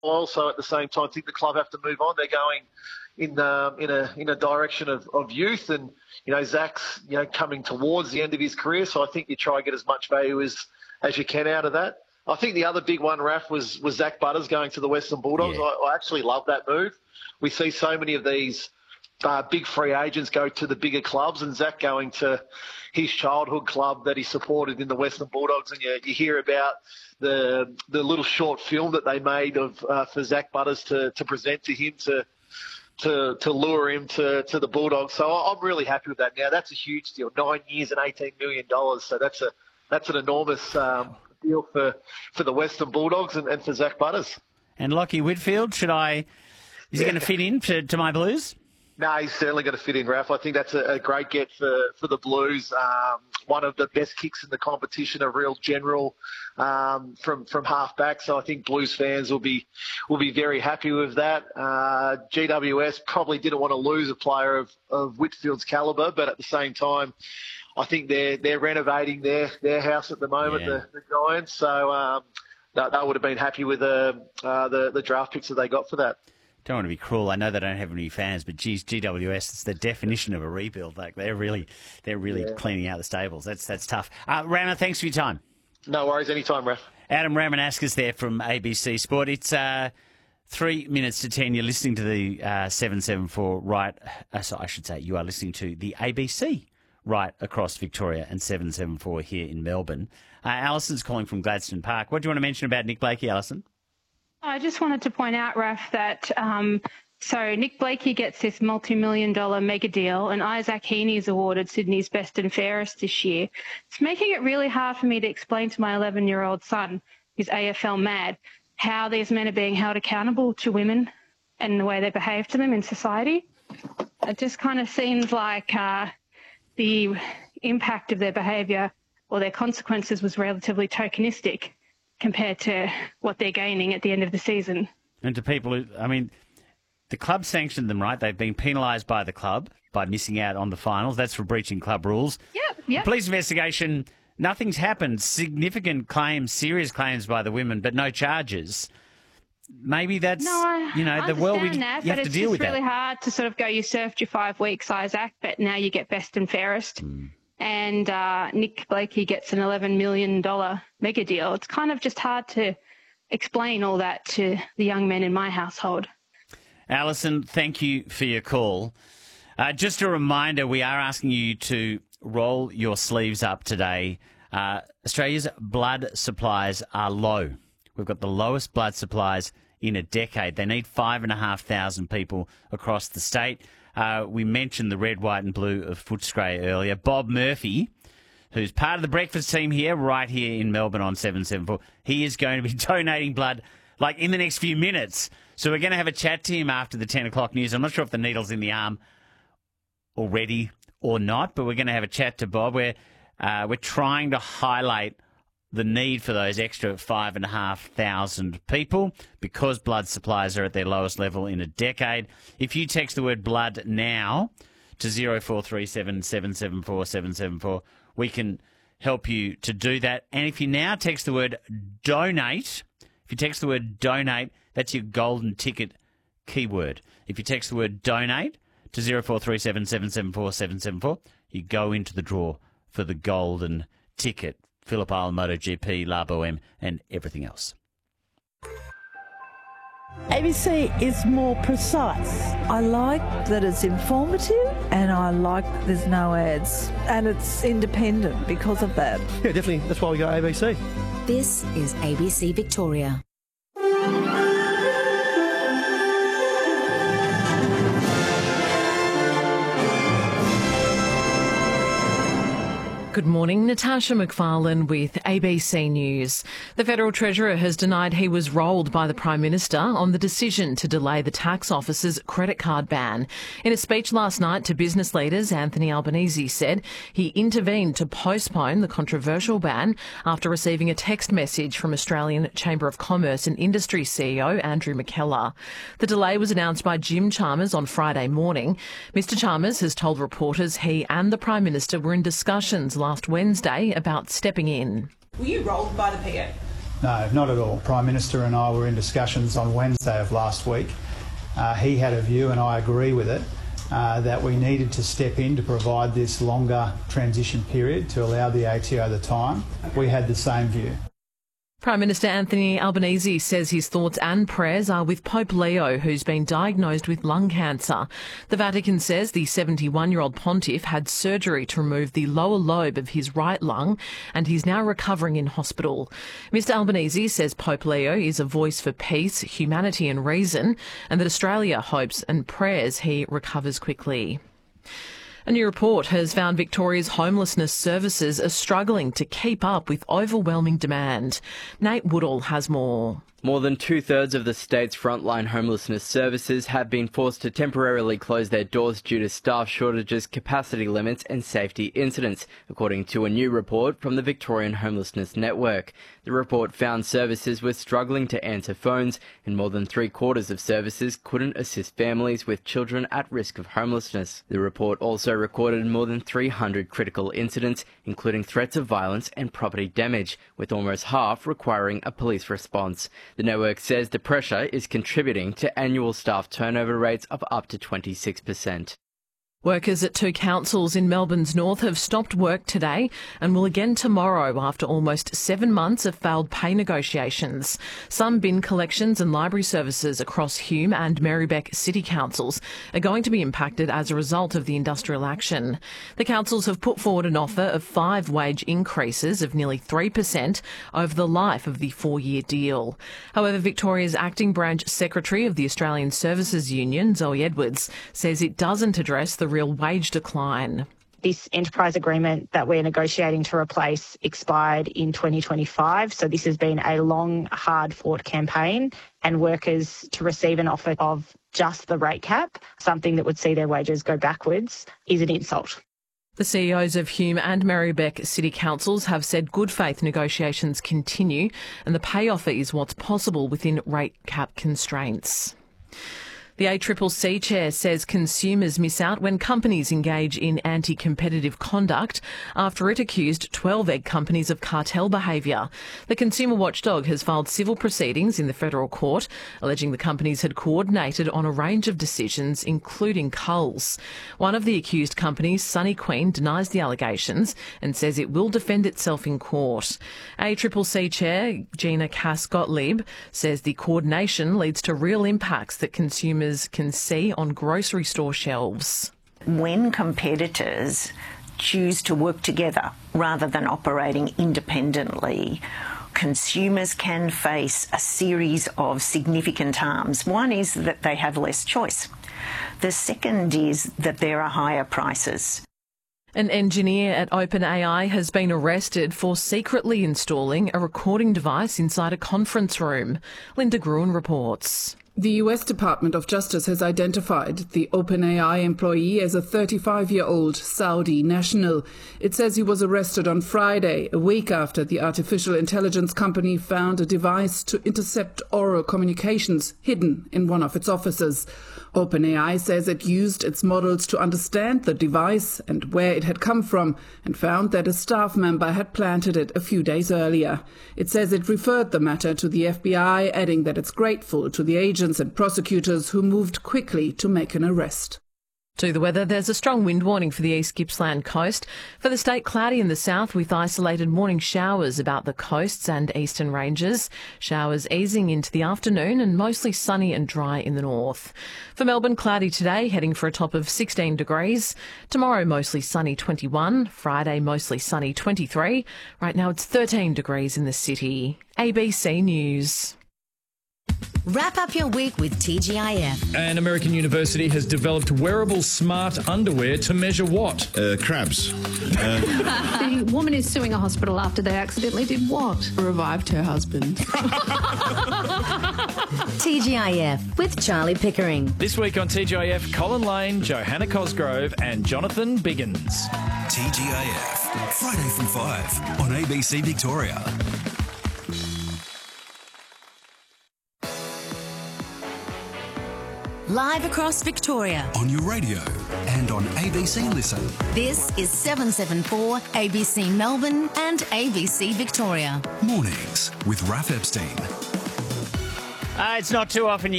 also at the same time think the club have to move on. They're going in a direction of youth, and Zach's coming towards the end of his career. So I think you try and get as much value as you can out of that. I think the other big one, Raf, was Zach Butters going to the Western Bulldogs. Yeah. I actually love that move. We see so many of these big free agents go to the bigger clubs, and Zach going to his childhood club that he supported in the Western Bulldogs, and you hear about the little short film that they made for Zach Butters to present to him to lure him to the Bulldogs. So I'm really happy with that. Now that's a huge deal, 9 years and $18 million. So that's an enormous deal for the Western Bulldogs and for Zach Butters. And Lachie Whitfield, is he going to fit in to my Blues? No, he's certainly going to fit in, Ralph. I think that's a great get for the Blues. One of the best kicks in the competition, a real general from half back. So I think Blues fans will be very happy with that. GWS probably didn't want to lose a player of Whitfield's calibre, but at the same time, I think they're renovating their house at the moment, the Giants. So they would have been happy with the draft picks that they got for that. Don't want to be cruel. I know they don't have any fans, but geez, GWS, it's the definition of a rebuild. Like they're really cleaning out the stables. That's tough. Rama, thanks for your time. No worries, anytime, Raf. Adam Ramanaskas there from ABC Sport. It's 3 minutes to 10. You're listening to the 774 right. So I should say you are listening to the ABC right across Victoria and 774 here in Melbourne. Alison's calling from Gladstone Park. What do you want to mention about Nick Blakey, Alison? I just wanted to point out, Raf, that so Nick Blakey gets this multi-million-dollar mega deal, and Isaac Heaney is awarded Sydney's Best and Fairest this year. It's making it really hard for me to explain to my 11-year-old son, who's AFL mad, how these men are being held accountable to women and the way they behave to them in society. It just kind of seems like the impact of their behaviour or their consequences was relatively tokenistic compared to what they're gaining at the end of the season. And to people who, the club sanctioned them, right? They've been penalised by the club by missing out on the finals. That's for breaching club rules. Yep. Police investigation, nothing's happened. Significant claims, serious claims by the women, but no charges. Maybe that's, the world you have to deal with that. But it's just really hard to sort of go, you served your 5 weeks, Isaac, but now you get best and fairest. And Nick Blakey gets an $11 million mega deal. It's kind of just hard to explain all that to the young men in my household. Alison, thank you for your call. Just a reminder, we are asking you to roll your sleeves up today. Australia's blood supplies are low. We've got the lowest blood supplies in a decade. They need 5,500 people across the state. We mentioned the red, white and blue of Footscray earlier. Bob Murphy, who's part of the breakfast team here, right here in Melbourne on 774, he is going to be donating blood in the next few minutes. So we're going to have a chat to him after the 10 o'clock news. I'm not sure if the needle's in the arm already or not, but we're going to have a chat to Bob. We're trying to highlight the need for those extra 5,500 people because blood supplies are at their lowest level in a decade. If you text the word blood now to 0437 774 774, we can help you to do that. And if you now text the word donate, that's your golden ticket keyword. If you text the word donate to 0437 774 774, you go into the draw for the golden ticket. Phillip Island MotoGP, La Boheme, and everything else. ABC is more precise. I like that it's informative and I like there's no ads. And it's independent because of that. Yeah, definitely. That's why we got ABC. This is ABC Victoria. Good morning, Natasha McFarlane with ABC News. The Federal Treasurer has denied he was rolled by the Prime Minister on the decision to delay the tax office's credit card ban. In a speech last night to business leaders, Anthony Albanese said he intervened to postpone the controversial ban after receiving a text message from Australian Chamber of Commerce and Industry CEO Andrew McKellar. The delay was announced by Jim Chalmers on Friday morning. Mr Chalmers has told reporters he and the Prime Minister were in discussions last Wednesday about stepping in. Were you rolled by the PA? No, not at all. Prime Minister and I were in discussions on Wednesday of last week. He had a view, and I agree with it, that we needed to step in to provide this longer transition period to allow the ATO the time. We had the same view. Prime Minister Anthony Albanese says his thoughts and prayers are with Pope Leo, who's been diagnosed with lung cancer. The Vatican says the 71-year-old pontiff had surgery to remove the lower lobe of his right lung, and he's now recovering in hospital. Mr Albanese says Pope Leo is a voice for peace, humanity and reason, and that Australia hopes and prayers he recovers quickly. A new report has found Victoria's homelessness services are struggling to keep up with overwhelming demand. Nate Woodall has more. More than two-thirds of the state's frontline homelessness services have been forced to temporarily close their doors due to staff shortages, capacity limits and safety incidents, according to a new report from the Victorian Homelessness Network. The report found services were struggling to answer phones, and more than three-quarters of services couldn't assist families with children at risk of homelessness. The report also recorded more than 300 critical incidents, including threats of violence and property damage, with almost half requiring a police response. The network says the pressure is contributing to annual staff turnover rates of up to 26%. Workers at two councils in Melbourne's north have stopped work today and will again tomorrow after almost 7 months of failed pay negotiations. Some bin collections and library services across Hume and Marybeck city councils are going to be impacted as a result of the industrial action. The councils have put forward an offer of 5 wage increases of nearly 3% over the life of the 4-year deal. However, Victoria's acting branch secretary of the Australian Services Union, Zoe Edwards, says it doesn't address the real wage decline. This enterprise agreement that we're negotiating to replace expired in 2025, so this has been a long, hard-fought campaign, and workers to receive an offer of just the rate cap, something that would see their wages go backwards, is an insult. The CEOs of Hume and Marybeck city councils have said good faith negotiations continue, and the pay offer is what's possible within rate cap constraints. The ACCC chair says consumers miss out when companies engage in anti-competitive conduct after it accused 12 egg companies of cartel behaviour. The consumer watchdog has filed civil proceedings in the federal court, alleging the companies had coordinated on a range of decisions, including Coles. One of the accused companies, Sunny Queen, denies the allegations and says it will defend itself in court. ACCC chair Gina Cass-Gottlieb says the coordination leads to real impacts that consumers can see on grocery store shelves. When competitors choose to work together rather than operating independently, consumers can face a series of significant harms. One is that they have less choice. The second is that there are higher prices. An engineer at OpenAI has been arrested for secretly installing a recording device inside a conference room. Linda Gruen reports. The US Department of Justice has identified the OpenAI employee as a 35-year-old Saudi national. It says he was arrested on Friday, a week after the artificial intelligence company found a device to intercept oral communications hidden in one of its offices. OpenAI says it used its models to understand the device and where it had come from, and found that a staff member had planted it a few days earlier. It says it referred the matter to the FBI, adding that it's grateful to the agents and prosecutors who moved quickly to make an arrest. To the weather, there's a strong wind warning for the East Gippsland coast. For the state, cloudy in the south with isolated morning showers about the coasts and eastern ranges. Showers easing into the afternoon and mostly sunny and dry in the north. For Melbourne, cloudy today, heading for a top of 16 degrees. Tomorrow, mostly sunny 21. Friday, mostly sunny 23. Right now, it's 13 degrees in the city. ABC News. Wrap up your week with TGIF. An American university has developed wearable smart underwear to measure what? Crabs. The woman is suing a hospital after they accidentally did what? Revived her husband. TGIF with Charlie Pickering. This week on TGIF, Colin Lane, Johanna Cosgrove and Jonathan Biggins. TGIF, Friday from 5 on ABC Victoria. live across Victoria. On your radio and on ABC Listen. This is 774 ABC Melbourne and ABC Victoria. Mornings with Raph Epstein. It's not too often you